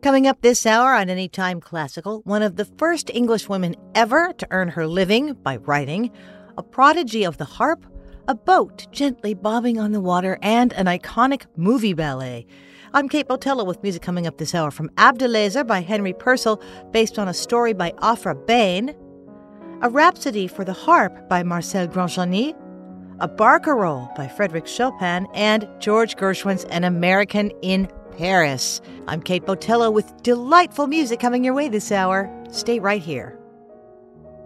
Coming up this hour on Anytime Classical, one of the first English women ever to earn her living by writing, a prodigy of the harp, a boat gently bobbing on the water, and an iconic movie ballet. I'm Kate Botello with music coming up this hour from Abdelazer by Henry Purcell, based on a story by Afra Bain, a Rhapsody for the Harp by Marcel Grandjeanny, a Barcarolle by Frédéric Chopin, and George Gershwin's An American in Paris. I'm Kate Botello with delightful music coming your way this hour. Stay right here.